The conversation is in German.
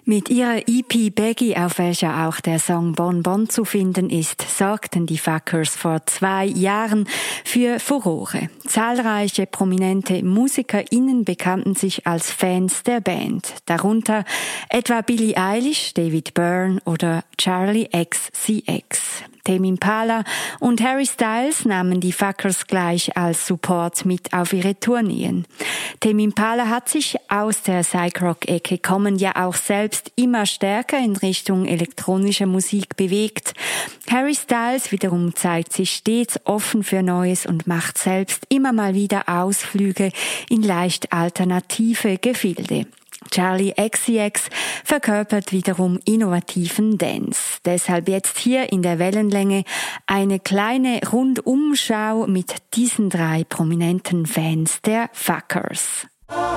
Mit ihrer EP Baggy, auf welcher auch der Song Bon Bon zu finden ist, sorgten die Fuckers vor 2 Jahren für Furore. Zahlreiche prominente MusikerInnen bekannten sich als Fans der Band. Darunter etwa Billie Eilish, David Byrne oder Charli XCX. Tame Impala und Harry Styles nahmen die Fuckers gleich als Support mit auf ihre Tourneen. Tame Impala hat sich aus der Psych-Rock-Ecke kommen ja auch selbst immer stärker in Richtung elektronischer Musik bewegt. Harry Styles wiederum zeigt sich stets offen für Neues und macht selbst immer mal wieder Ausflüge in leicht alternative Gefilde. Charli XCX verkörpert wiederum innovativen Dance. Deshalb jetzt hier in der Wellenlänge eine kleine Rundumschau mit diesen 3 prominenten Fans der Fuckers.